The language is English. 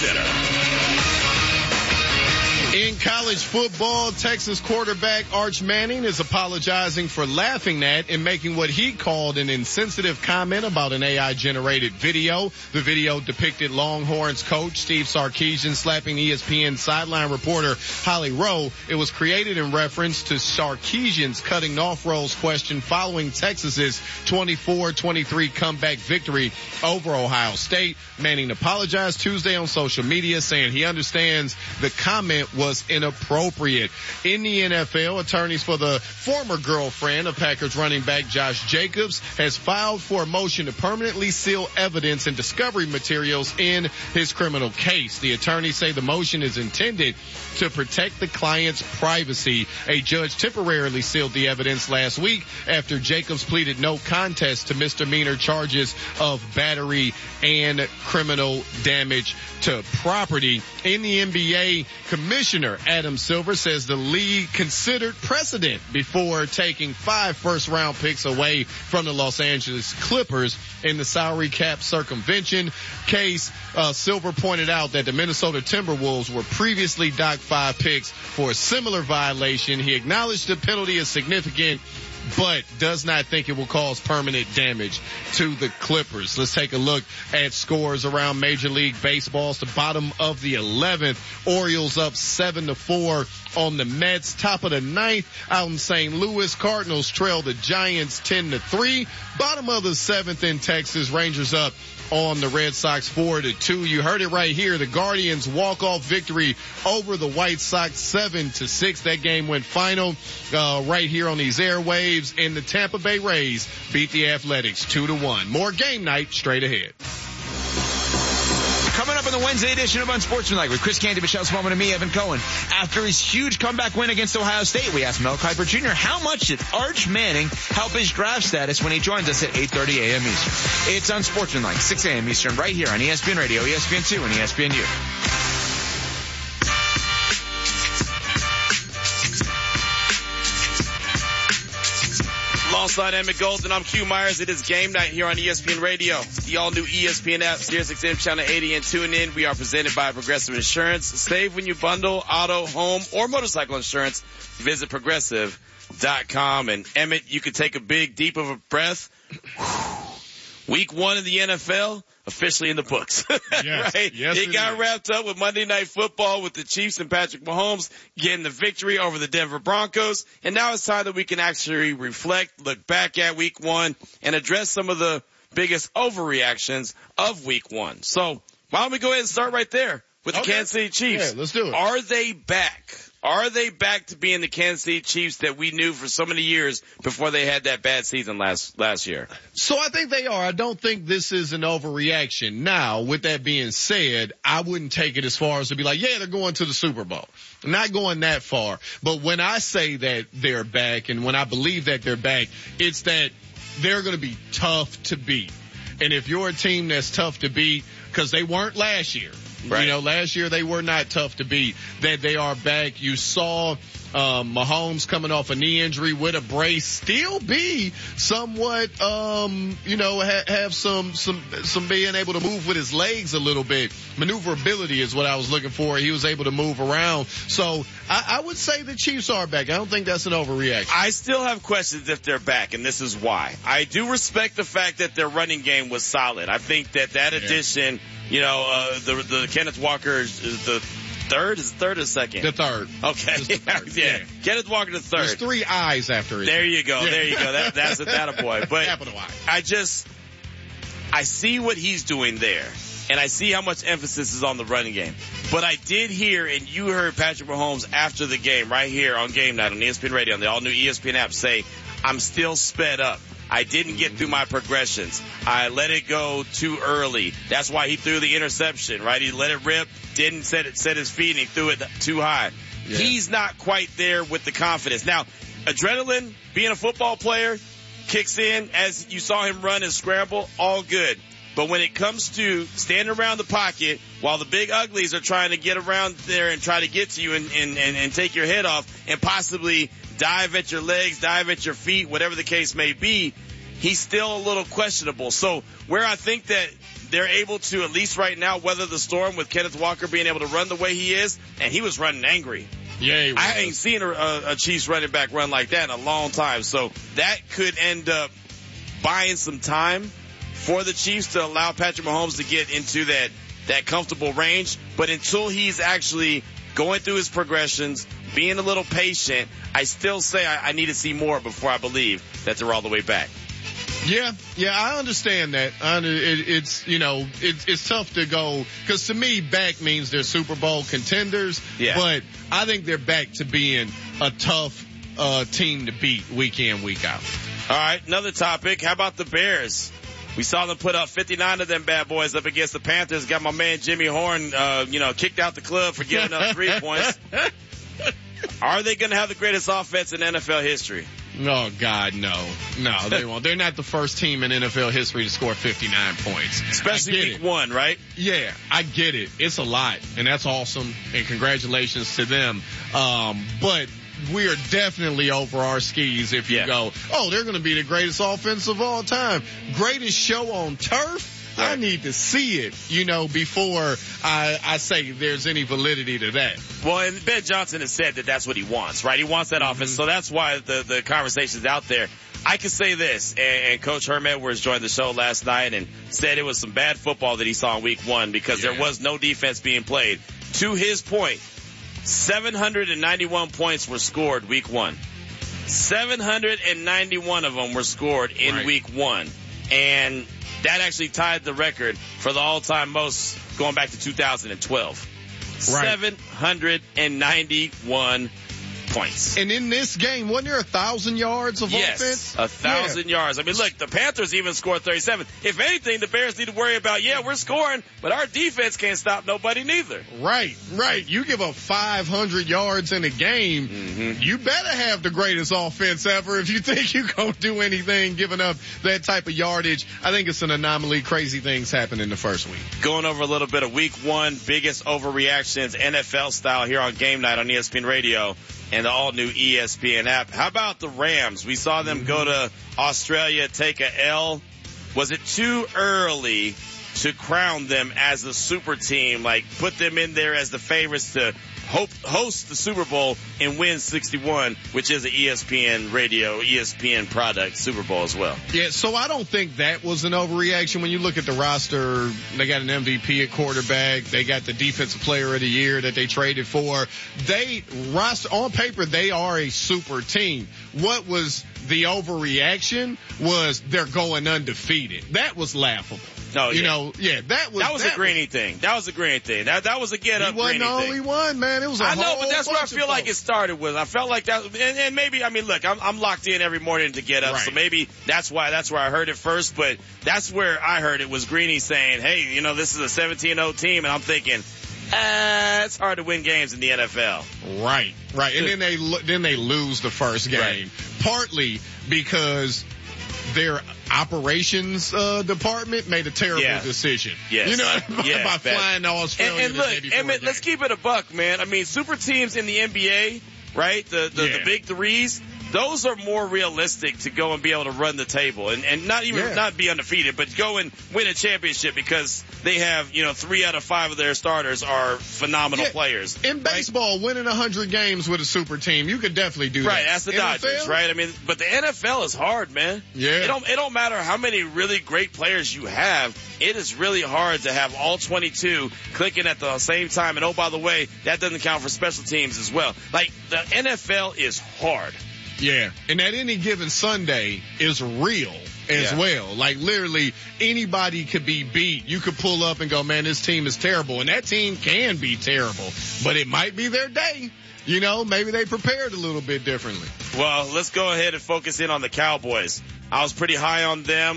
Center. In college football, Texas quarterback Arch Manning is apologizing for laughing at and making what he called an insensitive comment about an AI-generated video. The video depicted Longhorns coach Steve Sarkisian slapping ESPN sideline reporter Holly Rowe. It was created in reference to Sarkisian's cutting off Rowe's question following Texas's 24-23 comeback victory over Ohio State. Manning apologized Tuesday on social media, saying he understands the comment was inappropriate. In the NFL, attorneys for the former girlfriend of Packers running back Josh Jacobs has filed for a motion to permanently seal evidence and discovery materials in his criminal case. The attorneys say the motion is intended to protect the client's privacy. A judge temporarily sealed the evidence last week after Jacobs pleaded no contest to misdemeanor charges of battery and criminal damage to property. In the NBA, Commissioner Adam Silver says the league considered precedent before taking 5 first-round picks away from the Los Angeles Clippers in the salary cap circumvention case. Silver pointed out that the Minnesota Timberwolves were previously docked 5 picks for a similar violation. He acknowledged the penalty is significant, but does not think it will cause permanent damage to the Clippers. Let's take a look at scores around Major League Baseball. It's the bottom of the 11th. Orioles up 7-4 on the Mets. Top of the 9th out in St. Louis. Cardinals trail the Giants 10-3. Bottom of the 7th in Texas. Rangers up on the Red Sox 4-2. You heard it right here. The Guardians walk-off victory over the White Sox 7-6. That game went final right here on these airwaves. And the Tampa Bay Rays beat the Athletics 2-1. More game night straight ahead. Coming up on the Wednesday edition of Unsportsmanlike with Chris Canty, Michelle Smallman, and me, Evan Cohen. After his huge comeback win against Ohio State, we asked Mel Kiper Jr. how much did Arch Manning help his draft status when he joins us at 8:30 a.m. Eastern. It's Unsportsmanlike, 6 a.m. Eastern, right here on ESPN Radio, ESPN2, and ESPNU. Alongside Emmett Golden, I'm Q Myers. It is game night here on ESPN Radio. The all-new ESPN app, SiriusXM Channel 80, and tune in. We are presented by Progressive Insurance. Save when you bundle auto, home, or motorcycle insurance. Visit Progressive.com. And Emmett, you could take a big, deep of a breath. Week 1 of the NFL, officially in the books. Yes, right? Yes, it got wrapped up with Monday Night Football with the Chiefs and Patrick Mahomes getting the victory over the Denver Broncos. And now it's time that we can actually reflect, look back at Week 1, and address some of the biggest overreactions of Week 1. So why don't we go ahead and start right there with the Kansas City Chiefs? Yeah, let's do it. Are they back? Are they back to being the Kansas City Chiefs that we knew for so many years before they had that bad season last year? So I think they are. I don't think this is an overreaction. Now, with that being said, I wouldn't take it as far as to be like, yeah, they're going to the Super Bowl. I'm not going that far. But when I say that they're back and when I believe that they're back, it's that they're going to be tough to beat. And if you're a team that's tough to beat, because they weren't last year. Right. You know, last year they were not tough to beat. That they are back. You saw Mahomes coming off a knee injury with a brace still be somewhat, have some being able to move with his legs a little bit. Maneuverability is what I was looking for. He was able to move around. So I would say the Chiefs are back. I don't think that's an overreaction. I still have questions if they're back, and this is why. I do respect the fact that their running game was solid. I think that addition, the Kenneth Walker is the third? Is it third or second? The third. Okay. Yeah. Kenneth Walker the third. There's 3 eyes after it. There you go. There you go. That's a boy. But capital I. I see what he's doing there. And I see how much emphasis is on the running game. But I did hear, and you heard Patrick Mahomes after the game right here on Game Night on ESPN Radio, on the all-new ESPN app, say, I'm still sped up. I didn't get through my progressions. I let it go too early. That's why he threw the interception, right? He let it rip, didn't set his feet, and he threw it too high. Yeah. He's not quite there with the confidence. Now, adrenaline, being a football player, kicks in as you saw him run and scramble, all good. But when it comes to standing around the pocket while the big uglies are trying to get around there and try to get to you and take your head off and possibly dive at your legs, dive at your feet, whatever the case may be, he's still a little questionable. So where I think that they're able to, at least right now, weather the storm with Kenneth Walker being able to run the way he is, and he was running angry. Yeah, he was. I ain't seen a Chiefs running back run like that in a long time. So that could end up buying some time for the Chiefs to allow Patrick Mahomes to get into that comfortable range. But until he's actually going through his progressions, being a little patient, I still say I need to see more before I believe that they're all the way back. Yeah, I understand that. It's tough to go, because to me, back means they're Super Bowl contenders. Yeah. But I think they're back to being a tough team to beat week in, week out. All right, another topic. How about the Bears? We saw them put up 59 of them bad boys up against the Panthers. Got my man Jimmy Horn, kicked out the club for giving up 3 points. Are they going to have the greatest offense in NFL history? Oh, God, no. No, they won't. They're not the first team in NFL history to score 59 points. Especially week one, right? Yeah, I get it. It's a lot, and that's awesome, and congratulations to them. But we are definitely over our skis if you go, they're going to be the greatest offense of all time. Greatest show on turf? Right. I need to see it, before I say there's any validity to that. Well, and Ben Johnson has said that that's what he wants, right? He wants that offense, so that's why the conversation's out there. I can say this, and Coach Herm Edwards joined the show last night and said it was some bad football that he saw in week one because there was no defense being played. To his point, 791 points were scored week one. 791 of them were scored in week one. And that actually tied the record for the all-time most going back to 2012. 791 points. And in this game, wasn't there 1,000 yards of offense? 1,000 yards. I mean, look, the Panthers even scored 37. If anything, the Bears need to worry about, we're scoring, but our defense can't stop nobody neither. Right. You give up 500 yards in a game, you better have the greatest offense ever if you think you're going to do anything giving up that type of yardage. I think it's an anomaly. Crazy things happen in the first week. Going over a little bit of week one, biggest overreactions, NFL style here on Game Night on ESPN Radio and the all-new ESPN app. How about the Rams? We saw them go to Australia, take a L. Was it too early to crown them as a super team, like put them in there as the favorites to host the Super Bowl and win 61, which is an ESPN radio, ESPN product Super Bowl as well? Yeah, so I don't think that was an overreaction. When you look at the roster, they got an MVP at quarterback. They got the defensive player of the year that they traded for. On paper, they are a super team. What was the overreaction was they're going undefeated. That was laughable. No, that was a Greeny thing. That was a Greeny thing. That was a get up Greeny thing. He wasn't the only one, man. It was I know, but that's where I feel like it started with. I felt like that, and maybe, look, I'm locked in every morning to get up, so maybe that's where I heard it first, but that's where I heard it was Greeny saying, hey, this is a 17-0 team, and I'm thinking, it's hard to win games in the NFL. Right. And then they lose the first game, partly because their operations department made a terrible decision. Yes. By flying to Australia. And look, let's keep it a buck, man. I mean, super teams in the NBA, right? The big threes. Those are more realistic to go and be able to run the table and not be undefeated, but go and win a championship because they have, 3 out of 5 of their starters are phenomenal players. In baseball, winning 100 games with a super team, you could definitely do that. Right, that's the Dodgers, right? I mean, but the NFL is hard, man. Yeah. It don't matter how many really great players you have. It is really hard to have all 22 clicking at the same time. And oh, by the way, that doesn't count for special teams as well. Like, the NFL is hard. Yeah, and that any given Sunday is real as well. Like, literally, anybody could be beat. You could pull up and go, man, this team is terrible. And that team can be terrible, but it might be their day. Maybe they prepared a little bit differently. Well, let's go ahead and focus in on the Cowboys. I was pretty high on them.